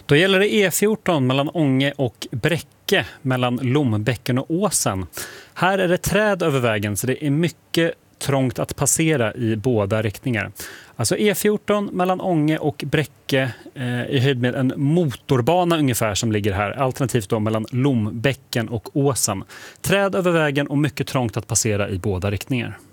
Då gäller det E14 mellan Ånge och Bräcke, mellan Lombäcken och Åsen. Här är det träd över vägen så det är mycket trångt att passera i båda riktningar. Alltså E14 mellan Ånge och Bräcke i höjd med en motorbana ungefär som ligger här. Alternativt då mellan Lombäcken och Åsen. Träd över vägen och mycket trångt att passera i båda riktningar.